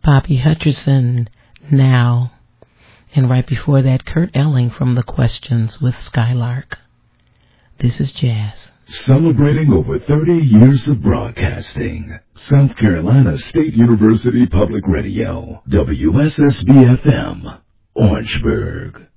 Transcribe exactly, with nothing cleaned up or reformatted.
Bobby Hutcherson, Now. And right before that, Kurt Elling from The Questions with Skylark. This is Jazz. Celebrating over thirty years of broadcasting. South Carolina State University Public Radio, W S S B F M, Orangeburg.